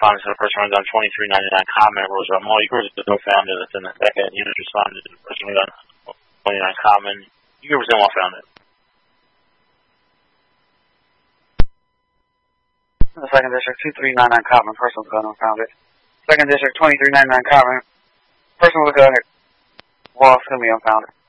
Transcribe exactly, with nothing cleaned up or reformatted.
responded to the person with gun twenty-three ninety-nine Common, Roosevelt Mall. You can represent no founder that's in the second. Units responded to the person with gun twenty-nine Common. You can represent one founder. The second district, two three nine nine Common, person with gun unfounded. Second district, twenty-three ninety-nine Common, person with gun, Wall, Sumi unfounded.